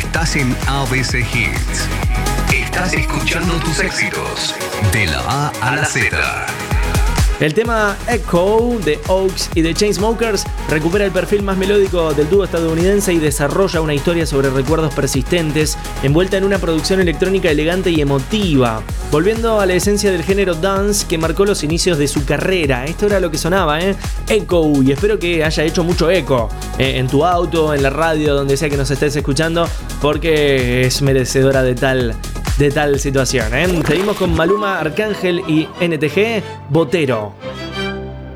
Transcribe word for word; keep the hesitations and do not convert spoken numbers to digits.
Estás en A B C Hits. Estás escuchando tus éxitos de la A a la Z. El tema Echo de Oaks y The Chainsmokers recupera el perfil más melódico del dúo estadounidense y desarrolla una historia sobre recuerdos persistentes envuelta en una producción electrónica elegante y emotiva, volviendo a la esencia del género dance que marcó los inicios de su carrera. Esto era lo que sonaba, ¿eh? Echo, y espero que haya hecho mucho eco eh, en tu auto, en la radio, donde sea que nos estés escuchando, porque es merecedora de tal... de tal situación, ¿eh? Seguimos con Maluma, Arcángel y N T G, Botero.